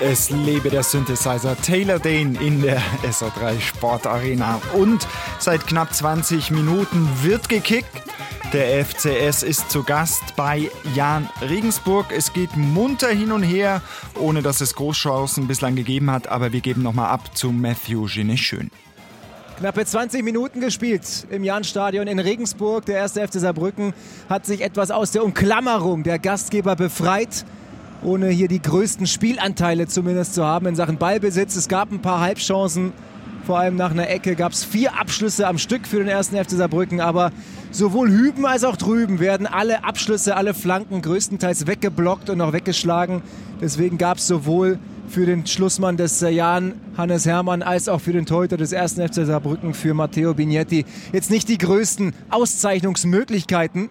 Es lebe der Synthesizer Taylor Dane in der SA3 Sportarena. Und seit knapp 20 Minuten wird gekickt. Der FCS ist zu Gast bei Jahn Regensburg. Es geht munter hin und her, ohne dass es Großchancen bislang gegeben hat. Aber wir geben nochmal ab zu Matthew Genet-Schön. Knappe 20 Minuten gespielt im Jahnstadion in Regensburg. Der erste FC Saarbrücken hat sich etwas aus der Umklammerung der Gastgeber befreit, ohne hier die größten Spielanteile zumindest zu haben in Sachen Ballbesitz. Es gab ein paar Halbchancen, vor allem nach einer Ecke gab es 4 Abschlüsse am Stück für den ersten FC Saarbrücken, aber sowohl hüben als auch drüben werden alle Abschlüsse, alle Flanken größtenteils weggeblockt und auch weggeschlagen. Deswegen gab es sowohl für den Schlussmann des Jahn, Hannes Hermann, als auch für den Torhüter des ersten FC Saarbrücken, für Matteo Bignetti, jetzt nicht die größten Auszeichnungsmöglichkeiten.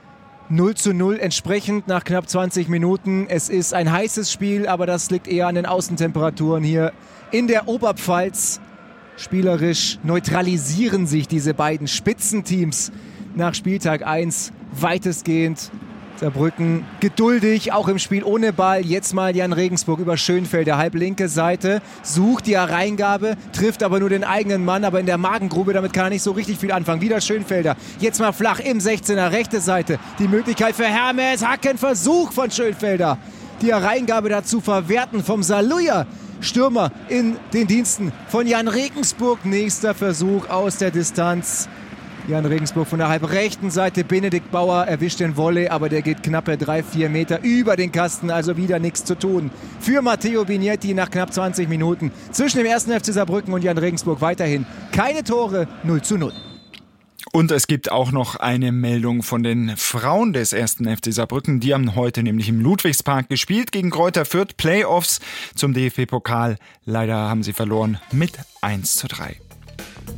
0:0 entsprechend nach knapp 20 Minuten. Es ist ein heißes Spiel, aber das liegt eher an den Außentemperaturen hier in der Oberpfalz. Spielerisch neutralisieren sich diese beiden Spitzenteams nach Spieltag 1 weitestgehend. Saarbrücken geduldig, auch im Spiel ohne Ball. Jetzt mal Jahn Regensburg über Schönfelder, halblinke Seite, sucht die Hereingabe, trifft aber nur den eigenen Mann, aber in der Magengrube, damit kann er nicht so richtig viel anfangen. Wieder Schönfelder, jetzt mal flach im 16er, rechte Seite. Die Möglichkeit für Hermes, Hackenversuch von Schönfelder. Die Hereingabe dazu verwerten vom Saluja. Stürmer in den Diensten von Jahn Regensburg. Nächster Versuch aus der Distanz. Jahn Regensburg von der halbrechten Seite. Benedikt Bauer erwischt den Volley, aber der geht knappe 3-4 Meter über den Kasten. Also wieder nichts zu tun für Matteo Bignetti nach knapp 20 Minuten. Zwischen dem ersten FC Saarbrücken und Jahn Regensburg weiterhin keine Tore, 0:0. Und es gibt auch noch eine Meldung von den Frauen des ersten FC Saarbrücken. Die haben heute nämlich im Ludwigspark gespielt gegen Greuther Fürth. Playoffs zum DFB-Pokal. Leider haben sie verloren mit 1:3.